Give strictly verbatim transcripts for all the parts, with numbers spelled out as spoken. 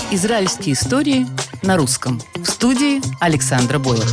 Израильские истории на русском. В студии Александра Бойлер.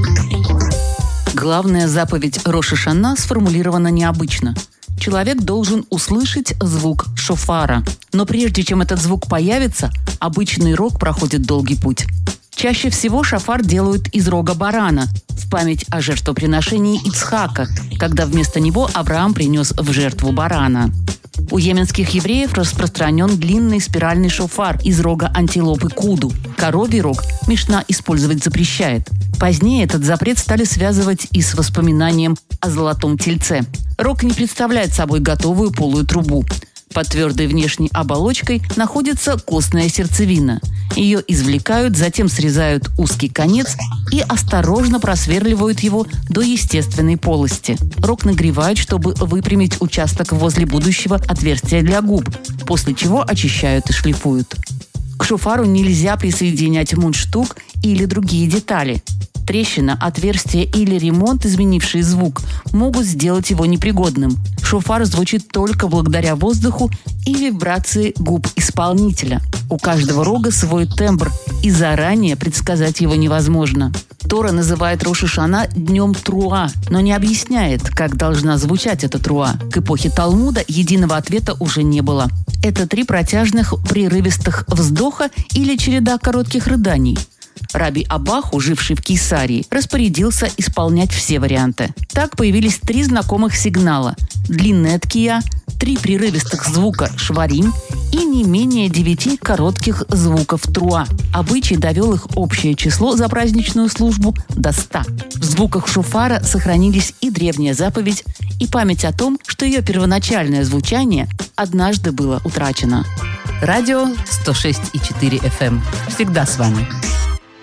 Главная заповедь Рош ха-Шана сформулирована необычно. Человек должен услышать звук шофара. Но прежде чем этот звук появится, обычный рог проходит долгий путь. Чаще всего шофар делают из рога барана в память о жертвоприношении Ицхака, когда вместо него Авраам принес в жертву барана. У йеменских евреев распространен длинный спиральный шофар из рога антилопы куду. Коровий рог Мишна использовать запрещает. Позднее этот запрет стали связывать и с воспоминанием о золотом тельце. Рог не представляет собой готовую полую трубу. Под твердой внешней оболочкой находится костная сердцевина. Ее извлекают, затем срезают узкий конец и осторожно просверливают его до естественной полости. Рог нагревают, чтобы выпрямить участок возле будущего отверстия для губ, после чего очищают и шлифуют. К шофару нельзя присоединять мундштук или другие детали. Трещина, отверстие или ремонт, изменивший звук, могут сделать его непригодным. Шофар звучит только благодаря воздуху и вибрации губ исполнителя. У каждого рога свой тембр, и заранее предсказать его невозможно. Тора называет Рош ха-Шана днем труа, но не объясняет, как должна звучать эта труа. К эпохе Талмуда единого ответа уже не было. Это три протяжных прерывистых вздоха или череда коротких рыданий. Раби Абаху, живший в Кейсарии, распорядился исполнять все варианты. Так появились три знакомых сигнала: длинная ткия, три прерывистых звука шварим и не менее девяти коротких звуков труа. Обычай довел их общее число за праздничную службу до ста. В звуках шофара сохранились и древняя заповедь, и память о том, что ее первоначальное звучание однажды было утрачено. Радио сто шесть и четыре эф эм. Всегда с вами.